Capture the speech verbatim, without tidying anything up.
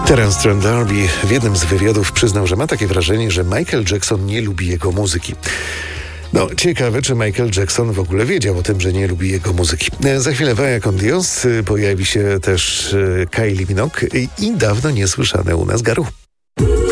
Terence Trent D'Arby w jednym z wywiadów przyznał, że ma takie wrażenie, że Michael Jackson nie lubi jego muzyki. No, ciekawe, czy Michael Jackson w ogóle wiedział o tym, że nie lubi jego muzyki. Za chwilę Vaya con Dios, pojawi się też Kylie Minogue i dawno niesłyszane u nas Garu.